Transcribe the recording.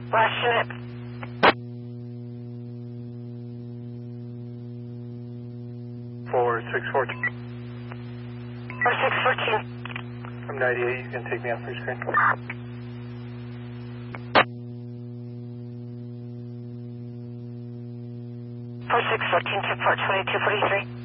Last unit. 4614. 4614. I'm 98. You can take me off your screen. 4614 to port 2243.